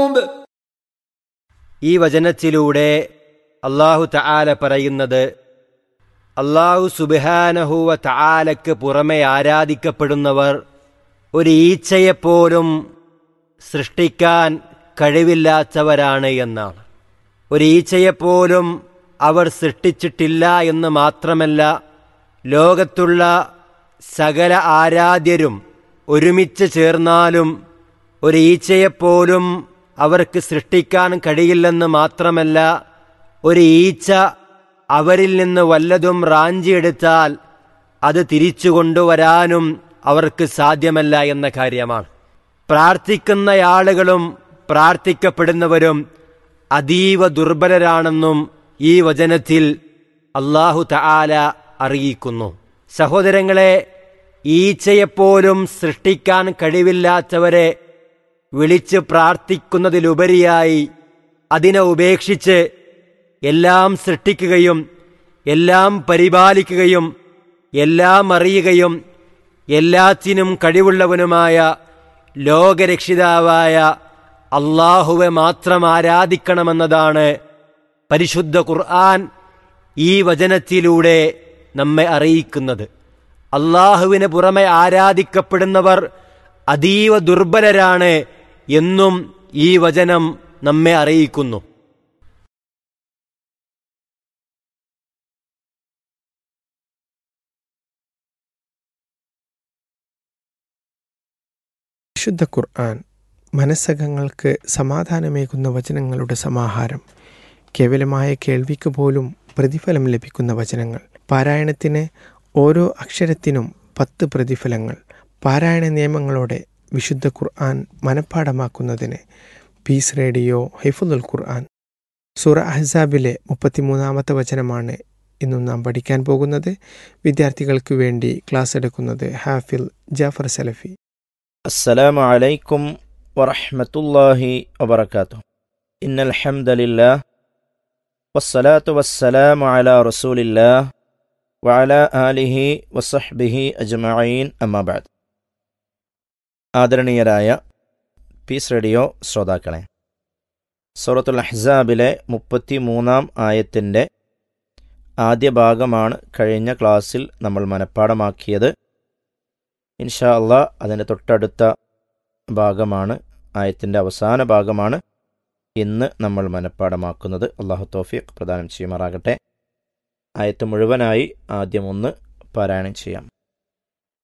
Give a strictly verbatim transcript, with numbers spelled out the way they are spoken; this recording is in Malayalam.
ഈ വചനത്തിലൂടെ അല്ലാഹു തആല പറയുന്നത്, അല്ലാഹു സുബ്ഹാനഹു വ തആലക്ക് പുറമെ ആരാധിക്കപ്പെടുന്നവർ ഒരു ഈച്ചയെപ്പോലും സൃഷ്ടിക്കാൻ കഴിവില്ലാത്തവരാണ് എന്നാണ്. ഒരു ഈച്ചയെപ്പോലും അവർ സൃഷ്ടിച്ചിട്ടില്ല എന്ന് മാത്രമല്ല, ലോകത്തുള്ള സകല ആരാധ്യരും ഒരുമിച്ച് ചേർന്നാലും ഒരു ഈച്ചയെപ്പോലും അവർക്ക് സൃഷ്ടിക്കാൻ കഴിയില്ലെന്ന് മാത്രമല്ല, ഒരു ഈച്ച അവരിൽ നിന്ന് വല്ലതും റാഞ്ചിയെടുത്താൽ അത് തിരിച്ചു കൊണ്ടുവരാനും അവർക്ക് സാധ്യമല്ല എന്ന കാര്യമാണ്. പ്രാർത്ഥിക്കുന്നയാളുകളും പ്രാർത്ഥിക്കപ്പെടുന്നവരും അതീവ ദുർബലരാണെന്നും ഈ വചനത്തിൽ അല്ലാഹു തആല അറിയിക്കുന്നു. സഹോദരങ്ങളെ, ഈച്ചയെപ്പോലും സൃഷ്ടിക്കാൻ കഴിവില്ലാത്തവരെ വിളിച്ച് പ്രാർത്ഥിക്കുന്നതിലുപരിയായി അതിനെ ഉപേക്ഷിച്ച് എല്ലാം സൃഷ്ടിക്കുകയും എല്ലാം പരിപാലിക്കുകയും എല്ലാം അറിയുകയും എല്ലാത്തിനും കഴിവുള്ളവനുമായ ലോകരക്ഷിതാവായ അല്ലാഹുവെ മാത്രം ആരാധിക്കണമെന്നതാണ് പരിശുദ്ധ ഖുർആൻ ഈ വചനത്തിലൂടെ നമ്മെ അറിയിക്കുന്നത്. അല്ലാഹുവിന് പുറമെ ആരാധിക്കപ്പെടുന്നവർ അതീവ ദുർബലരാണ് എന്നും ഈ വചനം നമ്മെ അറിയിക്കുന്നു. വിശുദ്ധ ഖുർആൻ മനസ്സകങ്ങൾക്ക് സമാധാനമേകുന്ന വചനങ്ങളുടെ സമാഹാരം. കേവലമായ കേൾവിക്ക് പോലും പ്രതിഫലം ലഭിക്കുന്ന വചനങ്ങൾ. പാരായണത്തിന് ഓരോ അക്ഷരത്തിനും പത്ത് പ്രതിഫലങ്ങൾ. പാരായണ നിയമങ്ങളോടെ വിശുദ്ധ ഖുർആൻ മനഃപ്പാഠമാക്കുന്നതിന് പീസ് റേഡിയോ ഹിഫ്ളുൽ ഖുർആൻ. സൂറ അഹ്സാബിലെ മുപ്പത്തിമൂന്നാമത്തെ വചനമാണ് ഇന്നും നാം പഠിക്കാൻ പോകുന്നത്. വിദ്യാർത്ഥികൾക്ക് വേണ്ടി ക്ലാസ് എടുക്കുന്നത് ഹാഫിൽ ജാഫർ സലഫി. അസ്സലാമു അലൈക്കും വറഹ്മത്തുള്ളാഹി വബറകാതുഹു. ഇന്നൽ ഹംദലില്ലാഹ് വസ്സലാത്തു വസ്സലാമു അലാ റസൂലില്ലാഹ് വഅലാ ആലിഹി വസഹ്ബിഹി അജ്മഈൻ, അമ്മാ ബഅദ്. ആദരണീയരായ പീസ് റേഡിയോ ശ്രോതാക്കളെ, സൂറത്തുൽ അഹ്സാബിലെ മുപ്പത്തി മൂന്നാം ആയത്തിൻ്റെ ആദ്യ ഭാഗമാണ് കഴിഞ്ഞ ക്ലാസ്സിൽ നമ്മൾ മനഃപ്പാഠമാക്കിയത്. ഇൻഷാ അല്ലാഹ് അതിൻ്റെ തൊട്ടടുത്ത ഭാഗമാണ്, ആയത്തിൻ്റെ അവസാന ഭാഗമാണ് ഇന്ന് നമ്മൾ മനഃപ്പാഠമാക്കുന്നത്. അല്ലാഹു തൗഫീഖ് പ്രദാനം ചെയ്യുമാറാകട്ടെ. ആയത്ത് മുഴുവനായി ആദ്യം ഒന്ന് പാരായണം ചെയ്യാം.